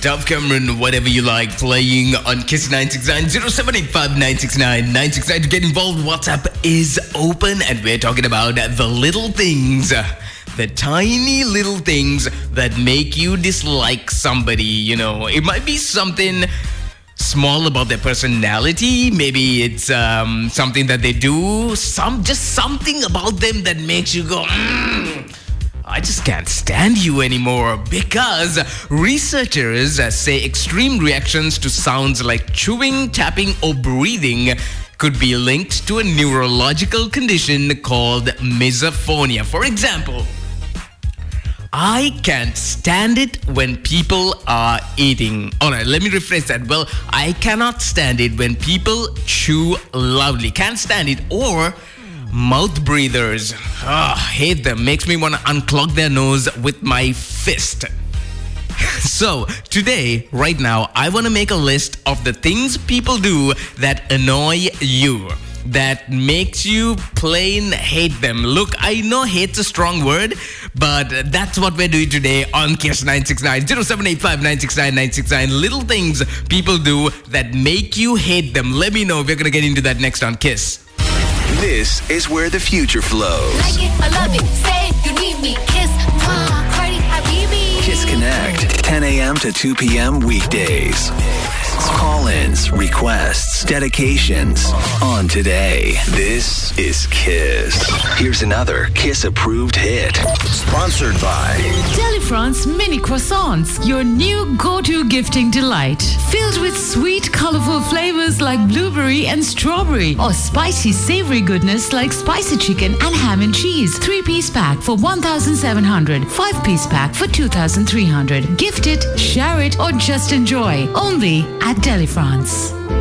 Dove Cameron, whatever you like, playing on Kiss 969 0785 969 969. To get involved, WhatsApp is open, and we're talking about the little things, the tiny little things that make you dislike somebody. You know, it might be something small about their personality. Maybe it's something that they do. Just something about them that makes you go, I just can't stand you anymore. Because researchers say extreme reactions to sounds like chewing, tapping, or breathing could be linked to a neurological condition called misophonia. For example, I can't stand it when people are eating. All right, let me rephrase that. Well, I cannot stand it when people chew loudly. Can't stand it. Or mouth breathers. Hate them. Makes me want to unclog their nose with my fist. So, today, right now, I want to make a list of the things people do that annoy you, that makes you plain hate them. Look, I know hate's a strong word, but that's what we're doing today on Kiss 969 0785 969 969. Little things people do that make you hate them. Let me know. We're going to get into that next on Kiss. This is where the future flows. Like it, I love it. Say you need me. Kiss, Cardi, Habibi. Kiss Connect, 10 a.m. to 2 p.m. weekdays. Call-ins, requests, dedications on today. This is Kiss. Here's another Kiss-approved hit. Sponsored by Delifrance Mini Croissants, your new go-to gifting delight. Filled with sweet, colorful flavors like blueberry and strawberry, or spicy, savory goodness like spicy chicken and ham and cheese. 3-piece pack for 1,700, 5-piece pack for 2,300. Gift it, share it, or just enjoy. Only at Delifrance.